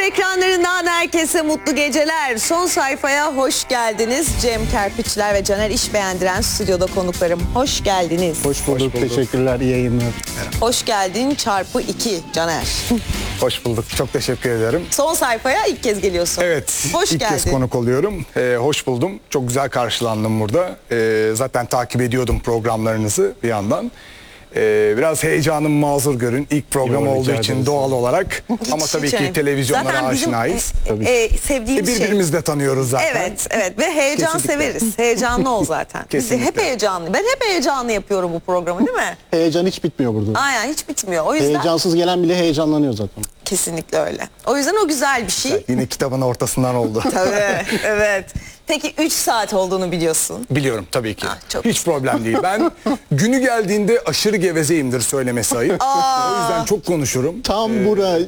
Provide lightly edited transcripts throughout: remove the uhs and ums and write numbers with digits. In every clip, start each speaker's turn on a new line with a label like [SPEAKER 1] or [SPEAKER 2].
[SPEAKER 1] ekranlarından herkese mutlu geceler. Son sayfaya hoş geldiniz. Cem Kerpiçler ve Caner İşbeğendiren stüdyoda konuklarım. Hoş geldiniz.
[SPEAKER 2] Hoş bulduk. Teşekkürler. İyi yayınlar.
[SPEAKER 1] Hoş geldin çarpı 2 Caner.
[SPEAKER 2] Hoş bulduk. Çok teşekkür ederim.
[SPEAKER 1] Son sayfaya ilk kez geliyorsun.
[SPEAKER 2] Evet.
[SPEAKER 1] Hoş
[SPEAKER 2] ilk
[SPEAKER 1] geldin.
[SPEAKER 2] kez konuk oluyorum. Hoş buldum. Çok güzel karşılandım burada. Zaten takip ediyordum programlarınızı bir yandan. Biraz heyecanım mazur görün. İlk program olduğu için doğal olarak. Ama tabii ki televizyonlara
[SPEAKER 1] zaten
[SPEAKER 2] aşinayız.
[SPEAKER 1] Sevdiğimiz şey.
[SPEAKER 2] Birbirimizi de tanıyoruz zaten.
[SPEAKER 1] Evet, evet ve heyecan
[SPEAKER 2] Kesinlikle.
[SPEAKER 1] severiz. Heyecanlı ol zaten. Biz de hep heyecanlı. Ben hep heyecanlı yapıyorum bu programı, değil mi?
[SPEAKER 3] Heyecan hiç bitmiyor burada.
[SPEAKER 1] Aynen, hiç bitmiyor. O yüzden
[SPEAKER 3] Heyecansız gelen bile heyecanlanıyor zaten.
[SPEAKER 1] kesinlikle öyle. O yüzden o güzel bir şey.
[SPEAKER 2] Yine kitabın ortasından oldu.
[SPEAKER 1] Tabii, evet. Peki 3 saat olduğunu biliyorsun.
[SPEAKER 2] Biliyorum tabii ki.
[SPEAKER 1] Çok
[SPEAKER 2] Hiç problem değil. Ben günü geldiğinde aşırı gevezeyimdir, söylemesi ayıp. O yüzden çok konuşurum.
[SPEAKER 3] Tam buraya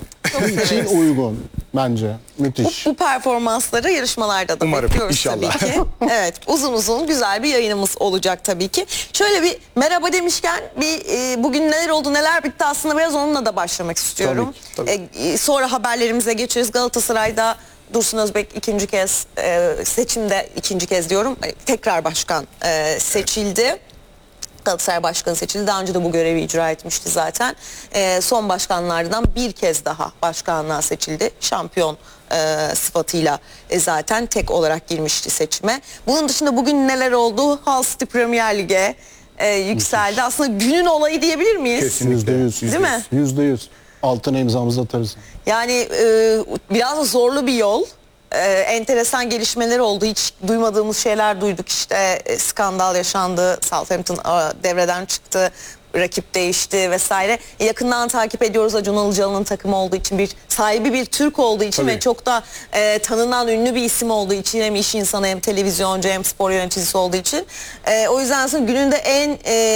[SPEAKER 3] için uygun bence. Müthiş.
[SPEAKER 1] Bu performansları yarışmalarda da
[SPEAKER 2] Umarım,
[SPEAKER 1] bekliyoruz
[SPEAKER 2] inşallah.
[SPEAKER 1] tabii ki. Evet, uzun uzun güzel bir yayınımız olacak tabii ki. Şöyle bir merhaba demişken bugün neler oldu neler bitti aslında biraz onunla da başlamak istiyorum.
[SPEAKER 2] Tabii.
[SPEAKER 1] Sonra haberlerimize geçeriz. Galatasaray'da Dursun Özbek ikinci kez seçimde, ikinci kez diyorum, tekrar başkan seçildi. Galatasaray başkanı seçildi. Daha önce de bu görevi icra etmişti zaten. Son başkanlardan bir kez daha başkanlığa seçildi. Şampiyon sıfatıyla zaten tek olarak girmişti seçime. Bunun dışında bugün neler oldu? Hull City Premier Lig'e yükseldi. Aslında günün olayı diyebilir miyiz?
[SPEAKER 2] Kesinlikle.
[SPEAKER 3] %100.
[SPEAKER 1] Değil mi?
[SPEAKER 3] %100. Altına imzamızı atarız.
[SPEAKER 1] Yani biraz da zorlu bir yol. Enteresan gelişmeler oldu. Hiç duymadığımız şeyler duyduk. İşte skandal yaşandı. Southampton devreden çıktı. Rakip değişti vesaire. Yakından takip ediyoruz. Acun Ilıcalı'nın takımı olduğu için, sahibi bir Türk olduğu için ve çok da tanınan ünlü bir isim olduğu için, hem iş insanı hem televizyoncu hem spor yöneticisi olduğu için. O yüzden aslında günün de en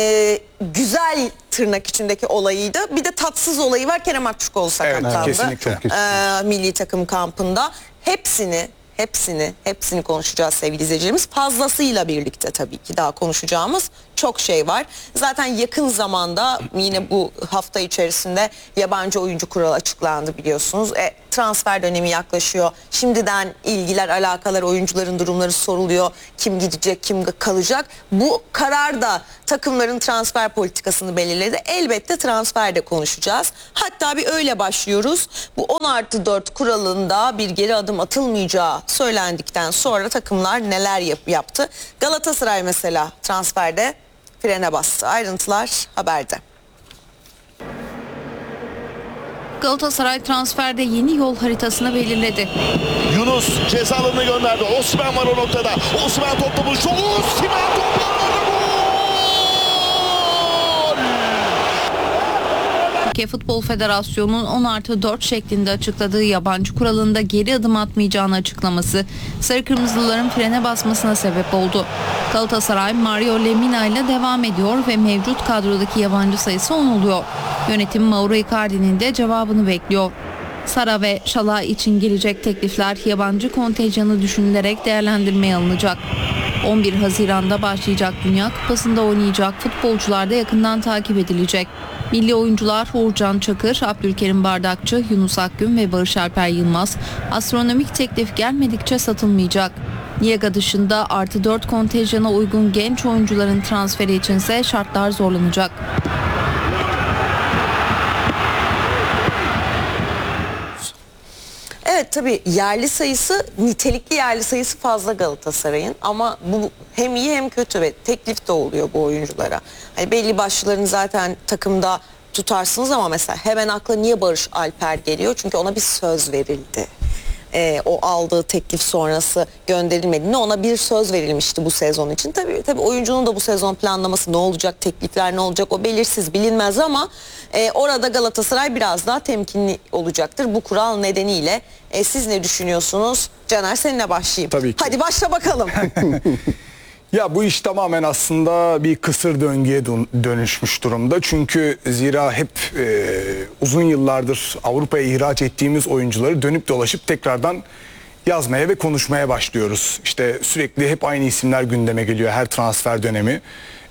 [SPEAKER 1] güzel tırnak içindeki olayıydı. Bir de tatsız olayı var. Kerem Aktürkoğlu sakatlandı.
[SPEAKER 2] Evet, kesinlikle.
[SPEAKER 1] Milli takım kampında. Hepsini konuşacağız sevgili izleyicilerimiz. Fazlasıyla birlikte tabii ki daha konuşacağımız çok şey var. Zaten yakın zamanda yine bu hafta içerisinde yabancı oyuncu kuralı açıklandı biliyorsunuz. Transfer dönemi yaklaşıyor. Şimdiden ilgiler, alakalar, oyuncuların durumları soruluyor. Kim gidecek, kim kalacak. Bu karar da takımların transfer politikasını belirledi. Elbette transfer de konuşacağız. Hatta bir öyle başlıyoruz. Bu 10+4 kuralında bir geri adım atılmayacağı söylendikten sonra takımlar neler yaptı? Galatasaray mesela transferde frene bastı. Ayrıntılar haberde.
[SPEAKER 4] Galatasaray transferde yeni yol haritasını belirledi.
[SPEAKER 5] Yunus ceza alanına gönderdi. Osimhen var o noktada. Osimhen topu buluştu. Osimhen topu
[SPEAKER 4] Türkiye Futbol Federasyonu'nun 10+4 şeklinde açıkladığı yabancı kuralında geri adım atmayacağını açıklaması Sarı Kırmızılıların frene basmasına sebep oldu. Galatasaray Mario Lemina ile devam ediyor ve mevcut kadrodaki yabancı sayısı 10 oluyor. Yönetim Mauro Icardi'nin de cevabını bekliyor. Sara ve Şala için gelecek teklifler yabancı kontenjanı düşünülerek değerlendirmeye alınacak. 11 Haziran'da başlayacak Dünya Kupası'nda oynayacak futbolcular da yakından takip edilecek. Milli oyuncular Uğurcan Çakır, Abdülkerim Bardakçı, Yunus Akgün ve Barış Alper Yılmaz astronomik teklif gelmedikçe satılmayacak. Niyaga dışında +4 kontenjana uygun genç oyuncuların transferi içinse şartlar zorlanacak.
[SPEAKER 1] Evet tabii yerli sayısı, nitelikli yerli sayısı fazla Galatasaray'ın ama bu hem iyi hem kötü ve teklif de oluyor bu oyunculara. Hani belli başlıların zaten takımda tutarsınız ama mesela hemen akla niye Barış Alper geliyor? Çünkü ona bir söz verildi. O aldığı teklif sonrası gönderilmediğinde ona bir söz verilmişti bu sezon için. Tabii oyuncunun da bu sezon planlaması ne olacak, teklifler ne olacak o belirsiz, bilinmez ama orada Galatasaray biraz daha temkinli olacaktır bu kural nedeniyle. Siz ne düşünüyorsunuz? Caner seninle başlayayım.
[SPEAKER 2] Tabii ki.
[SPEAKER 1] Hadi başla bakalım.
[SPEAKER 2] Ya bu iş tamamen aslında bir kısır döngüye dönüşmüş durumda. Çünkü zira hep uzun yıllardır Avrupa'ya ihraç ettiğimiz oyuncuları dönüp dolaşıp tekrardan yazmaya ve konuşmaya başlıyoruz. İşte sürekli hep aynı isimler gündeme geliyor her transfer dönemi.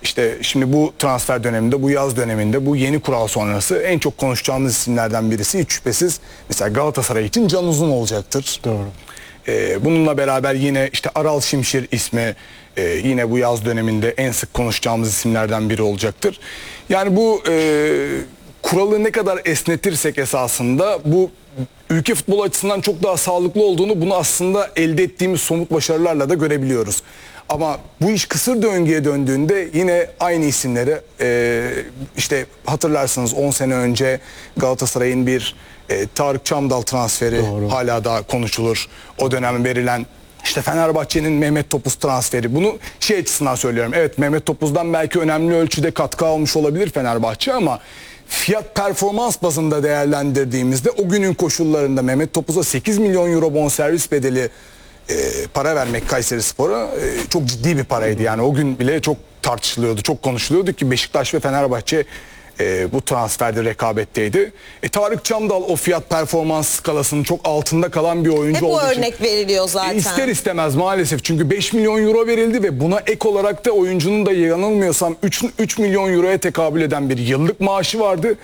[SPEAKER 2] işte şimdi bu transfer döneminde, bu yaz döneminde, bu yeni kural sonrası en çok konuşacağımız isimlerden birisi hiç şüphesiz mesela Galatasaray için Can Uzun olacaktır.
[SPEAKER 3] Doğru.
[SPEAKER 2] Bununla beraber yine işte Aral Şimşir ismi yine bu yaz döneminde en sık konuşacağımız isimlerden biri olacaktır. Yani bu kuralı ne kadar esnetirsek esasında bu ülke futbolu açısından çok daha sağlıklı olduğunu bunu aslında elde ettiğimiz somut başarılarla da görebiliyoruz. Ama bu iş kısır döngüye döndüğünde yine aynı isimleri işte hatırlarsınız 10 sene önce Galatasaray'ın bir Tarık Çamdal transferi hala da konuşulur. O dönem verilen işte Fenerbahçe'nin Mehmet Topuz transferi. Bunu şey açısından söylüyorum. Evet, Mehmet Topuz'dan belki önemli ölçüde katkı almış olabilir Fenerbahçe ama fiyat performans bazında değerlendirdiğimizde o günün koşullarında Mehmet Topuz'a 8 milyon euro bonservis bedeli para vermek Kayserispor'a çok ciddi bir paraydı. Yani o gün bile çok tartışılıyordu, çok konuşuluyordu ki Beşiktaş ve Fenerbahçe bu transferde rekabetteydi. Tarık Çamdal o fiyat performans skalasının çok altında kalan bir oyuncu
[SPEAKER 1] Hep
[SPEAKER 2] olduğu
[SPEAKER 1] o
[SPEAKER 2] için.
[SPEAKER 1] örnek veriliyor zaten.
[SPEAKER 2] İster istemez maalesef çünkü 5 milyon euro verildi ve buna ek olarak da oyuncunun da yanılmıyorsam 3 milyon euroya tekabül eden bir yıllık maaşı vardı.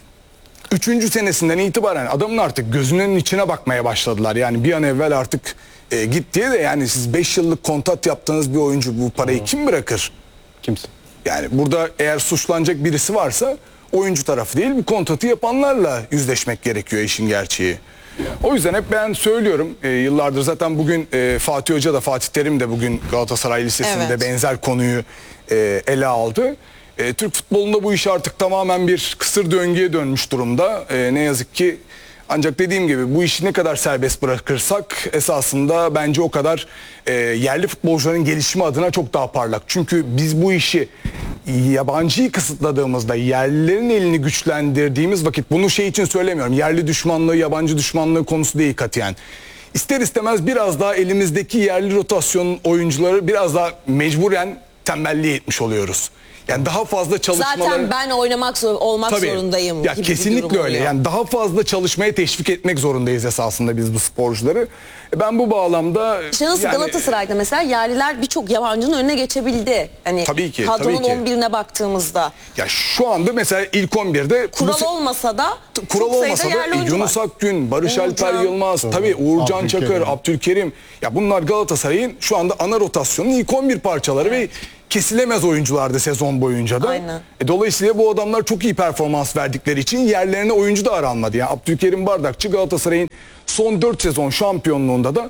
[SPEAKER 2] 3. senesinden itibaren adamın artık gözünün içine bakmaya başladılar. Yani bir an evvel artık git diye de yani siz 5 yıllık kontrat yaptığınız bir oyuncu bu parayı kim bırakır?
[SPEAKER 3] Kimse.
[SPEAKER 2] Yani burada eğer suçlanacak birisi varsa oyuncu tarafı değil, bu kontratı yapanlarla yüzleşmek gerekiyor işin gerçeği. O yüzden hep ben söylüyorum yıllardır zaten bugün Fatih Hoca da Fatih Terim de bugün Galatasaray Lisesi'nde benzer konuyu ele aldı. Türk futbolunda bu iş artık tamamen bir kısır döngüye dönmüş durumda. Ne yazık ki ancak dediğim gibi bu işi ne kadar serbest bırakırsak esasında bence o kadar yerli futbolcuların gelişimi adına çok daha parlak. Çünkü biz bu işi yabancıyı kısıtladığımızda yerlilerin elini güçlendirdiğimiz vakit bunu şey için söylemiyorum. Yerli düşmanlığı, yabancı düşmanlığı konusu değil katiyen. İster istemez biraz daha elimizdeki yerli rotasyon oyuncuları biraz daha mecburen tembelliğe etmiş oluyoruz. Yani daha fazla çalışmaları...
[SPEAKER 1] Zaten ben olmak zorundayım
[SPEAKER 2] Ya
[SPEAKER 1] gibi
[SPEAKER 2] kesinlikle
[SPEAKER 1] bir durum
[SPEAKER 2] öyle.
[SPEAKER 1] oluyor.
[SPEAKER 2] Yani daha fazla çalışmaya teşvik etmek zorundayız esasında biz bu sporcuları. Ben bu bağlamda...
[SPEAKER 1] İşte nasıl Galatasaray'da mesela yerliler birçok yabancının önüne geçebildi. Hani
[SPEAKER 2] Tabii ki,
[SPEAKER 1] kadronun
[SPEAKER 2] tabii ki.
[SPEAKER 1] 11'ine baktığımızda.
[SPEAKER 2] Ya şu anda mesela ilk 11'de...
[SPEAKER 1] Kural olmasa da
[SPEAKER 2] Kural
[SPEAKER 1] çok sayıda
[SPEAKER 2] olmasa
[SPEAKER 1] yerli
[SPEAKER 2] da
[SPEAKER 1] oyuncu var.
[SPEAKER 2] Yunus Akgün, Barış
[SPEAKER 1] Uğurcan.
[SPEAKER 2] Alper Yılmaz, tabii Uğurcan
[SPEAKER 3] Abdülkerim.
[SPEAKER 2] Çakır, Abdülkerim. Ya bunlar Galatasaray'ın şu anda ana rotasyonun ilk 11 parçaları ve kesilemez oyunculardı sezon boyunca da.
[SPEAKER 1] Aynen.
[SPEAKER 2] Dolayısıyla bu adamlar çok iyi performans verdikleri için yerlerine oyuncu da aranmadı. Yani Abdülkerim Bardakçı Galatasaray'ın son 4 sezon şampiyonluğunda da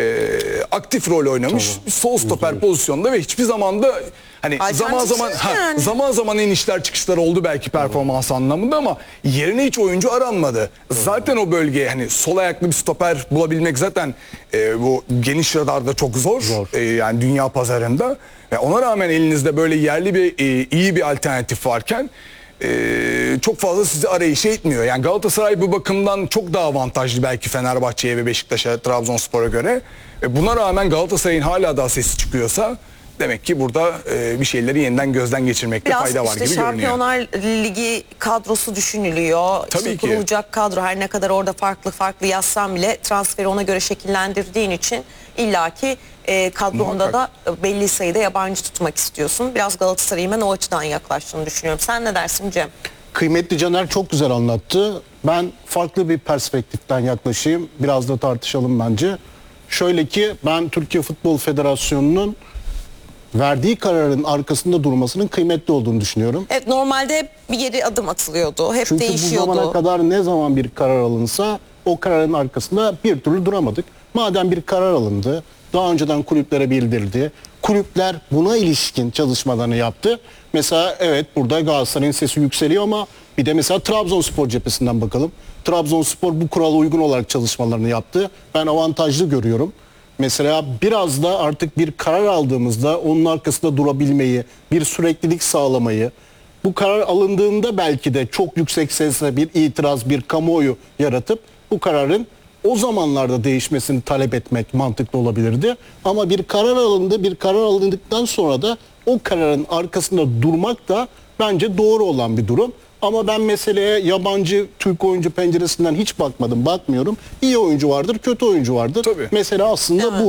[SPEAKER 2] aktif rol oynamış. Sol stoper pozisyonda ve hiçbir zaman da hani zaman zaman inişler çıkışlar oldu belki performans anlamında ama yerine hiç oyuncu aranmadı. Zaten o bölgeye hani sol ayaklı bir stoper bulabilmek zaten bu geniş radarda çok zor. Yani dünya pazarında. Ve ona rağmen elinizde böyle yerli bir iyi bir alternatif varken çok fazla sizi arayışa etmiyor. Yani Galatasaray bu bakımdan çok daha avantajlı belki Fenerbahçe'ye ve Beşiktaş'a, Trabzonspor'a göre. Buna rağmen Galatasaray'ın hala daha sesi çıkıyorsa demek ki burada bir şeyleri yeniden gözden geçirmekte fayda var gibi görünüyor.
[SPEAKER 1] Şampiyonlar Ligi kadrosu düşünülüyor.
[SPEAKER 2] Tabii ki.
[SPEAKER 1] Kurulacak kadro her ne kadar orada farklı yazsam bile transferi ona göre şekillendirdiğin için illaki kadronda da belli sayıda yabancı tutmak istiyorsun. Biraz Galatasaray'ın ben o açıdan yaklaştığını düşünüyorum. Sen ne dersin Cem?
[SPEAKER 3] Kıymetli Caner çok güzel anlattı. Ben farklı bir perspektiften yaklaşayım. Biraz da tartışalım bence. Şöyle ki ben Türkiye Futbol Federasyonu'nun verdiği kararın arkasında durmasının kıymetli olduğunu düşünüyorum.
[SPEAKER 1] Evet, normalde hep bir geri adım atılıyordu. Hep
[SPEAKER 3] Çünkü
[SPEAKER 1] değişiyordu.
[SPEAKER 3] bu zamana kadar ne zaman bir karar alınsa o kararın arkasında bir türlü duramadık. Madem bir karar alındı, daha önceden kulüplere bildirdi. Kulüpler buna ilişkin çalışmalarını yaptı. Mesela evet burada Galatasaray'ın sesi yükseliyor ama bir de mesela Trabzonspor cephesinden bakalım. Trabzonspor bu kurala uygun olarak çalışmalarını yaptı. Ben avantajlı görüyorum. Mesela biraz da artık bir karar aldığımızda onun arkasında durabilmeyi, bir süreklilik sağlamayı, bu karar alındığında belki de çok yüksek sesle bir itiraz, bir kamuoyu yaratıp bu kararın o zamanlarda değişmesini talep etmek mantıklı olabilirdi. Ama bir karar alındı, bir karar alındıktan sonra da o kararın arkasında durmak da bence doğru olan bir durum. Ama ben meseleye yabancı Türk oyuncu penceresinden hiç bakmadım, bakmıyorum. İyi oyuncu vardır, kötü oyuncu vardır.
[SPEAKER 2] Tabii.
[SPEAKER 3] Mesele aslında bu.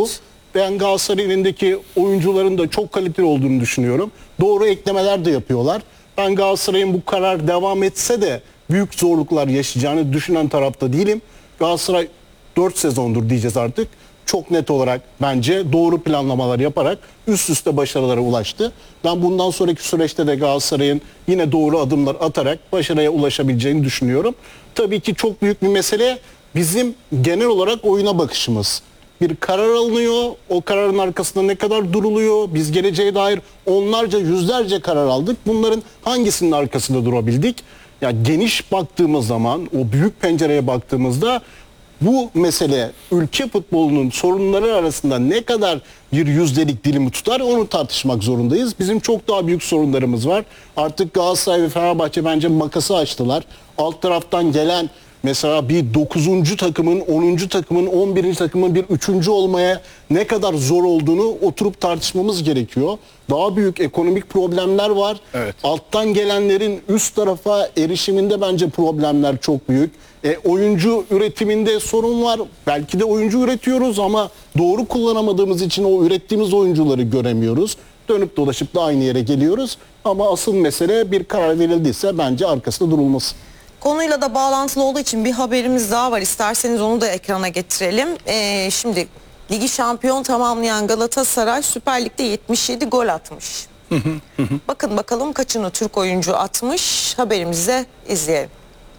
[SPEAKER 3] Ben Galatasaray'ın elindeki oyuncuların da çok kaliteli olduğunu düşünüyorum. Doğru eklemeler de yapıyorlar. Ben Galatasaray'ın bu karar devam etse de büyük zorluklar yaşayacağını düşünen tarafta değilim. Galatasaray 4 sezondur diyeceğiz artık. Çok net olarak bence doğru planlamalar yaparak üst üste başarılara ulaştı. Ben bundan sonraki süreçte de Galatasaray'ın yine doğru adımlar atarak başarıya ulaşabileceğini düşünüyorum. Tabii ki çok büyük bir mesele bizim genel olarak oyuna bakışımız. Bir karar alınıyor, o kararın arkasında ne kadar duruluyor? Biz geleceğe dair onlarca, yüzlerce karar aldık. Bunların hangisinin arkasında durabildik? Ya geniş baktığımız zaman, o büyük pencereye baktığımızda bu mesele ülke futbolunun sorunları arasında ne kadar bir yüzdelik dilimi tutar onu tartışmak zorundayız. Bizim çok daha büyük sorunlarımız var. Artık Galatasaray ve Fenerbahçe bence makası açtılar. Alt taraftan gelen mesela bir 9. takımın, 10. takımın, 11. takımın bir 3. olmaya ne kadar zor olduğunu oturup tartışmamız gerekiyor. Daha büyük ekonomik problemler var.
[SPEAKER 2] Evet.
[SPEAKER 3] Alttan gelenlerin üst tarafa erişiminde bence problemler çok büyük. Oyuncu üretiminde sorun var. Belki de oyuncu üretiyoruz ama doğru kullanamadığımız için o ürettiğimiz oyuncuları göremiyoruz. Dönüp dolaşıp da aynı yere geliyoruz. Ama asıl mesele bir karar verildiyse bence arkasında durulması.
[SPEAKER 1] Konuyla da bağlantılı olduğu için bir haberimiz daha var. İsterseniz onu da ekrana getirelim. Şimdi ligi şampiyon tamamlayan Galatasaray Süper Lig'de 77 gol atmış. Bakın bakalım kaçını Türk oyuncu atmış. Haberimizi de izleyelim.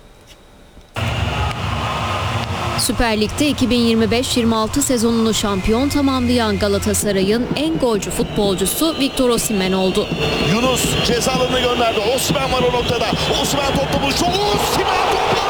[SPEAKER 6] Süper Lig'de 2025-26 sezonunu şampiyon tamamlayan Galatasaray'ın en golcü futbolcusu Victor Osimhen oldu.
[SPEAKER 5] Yunus ceza alanına gönderdi. Osimhen var o noktada. Osimhen topla buluştu. Osimhen topla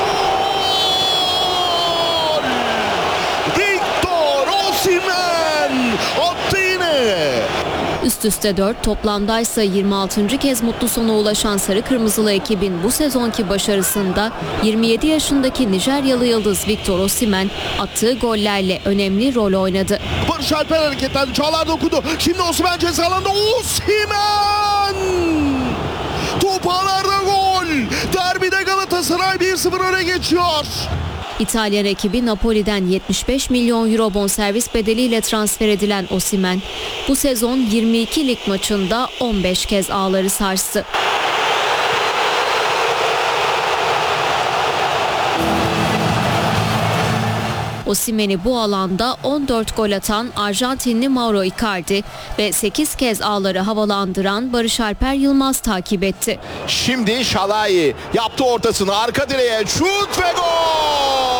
[SPEAKER 5] gol! Victor Osimhen attı yine.
[SPEAKER 6] Üst üste 4, toplamdaysa 26. kez mutlu sona ulaşan Sarı Kırmızılı ekibin bu sezonki başarısında 27 yaşındaki Nijeryalı yıldız Victor Osimhen attığı gollerle önemli rol oynadı.
[SPEAKER 5] Barış Alper hareketlendi. Çağlar dokudu. Şimdi Osimhen ceza alanında. Osimhen! Top ağlarda gol. Derbide Galatasaray 1-0 öne geçiyor.
[SPEAKER 6] İtalyan ekibi Napoli'den 75 milyon euro bonservis bedeliyle transfer edilen Osimhen bu sezon 22 lig maçında 15 kez ağları sarstı. Osimhen'i bu alanda 14 gol atan Arjantinli Mauro Icardi ve 8 kez ağları havalandıran Barış Alper Yılmaz takip etti.
[SPEAKER 5] Şimdi Şalai yaptı ortasını. Arka direğe şut ve gol!